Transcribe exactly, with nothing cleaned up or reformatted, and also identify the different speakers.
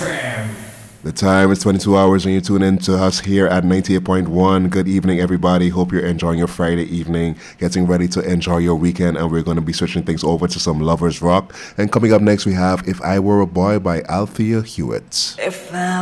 Speaker 1: The time is twenty-two hours when you tune in to us here at ninety-eight point one. Good evening, everybody. Hope you're enjoying your Friday evening, getting ready to enjoy your weekend, and we're going to be switching things over to some lovers rock. And coming up next, we have If I Were a Boy by Althea Hewitt.
Speaker 2: If I